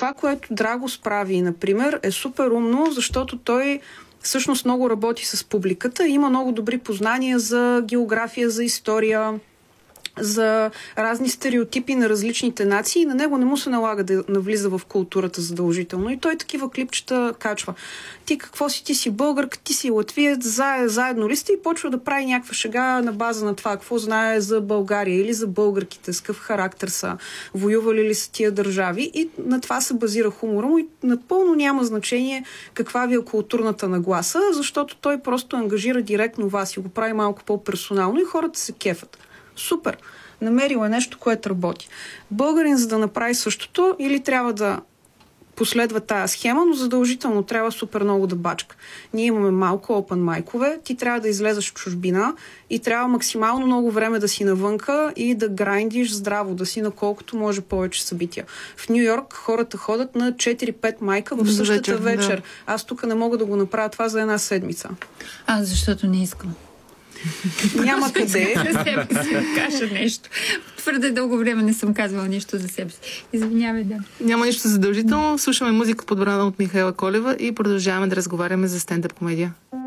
това, което Драгос прави, например, е супер умно, защото той всъщност много работи с публиката. Има много добри познания за география, за история, за разни стереотипи на различните нации и на него не му се налага да навлиза в културата задължително. И той такива клипчета качва. Ти какво си? Ти си българка, ти си латвиец, заедно ли сте? И почва да прави някаква шега на база на това, какво знае за България или за българките, с какъв характер са, воювали ли са тия държави. И на това се базира хумора му и напълно няма значение каква ви е културната нагласа, защото той просто ангажира директно вас и го прави малко по-персонално и хората се кефат. Супер! Намерила е нещо, което работи. Българин, за да направи същото, или трябва да последва тая схема, но задължително трябва супер много да бачка. Ние имаме малко open майкове, ти трябва да излезеш в чужбина и трябва максимално много време да си навънка и да грайндиш здраво, да си на колкото може повече събития. В Ню Йорк хората ходят на 4-5 майка в същата вечер. Да. Аз тук не мога да го направя това за една седмица. Защото не искам. Няма къде. За себе си кажа нещо. Твърде дълго време не съм казвала нищо за себе си. Извинявай, да. Няма нищо задължително. Слушаме музика, подбрана от Михаела Колева и продължаваме да разговаряме за стендъп комедия.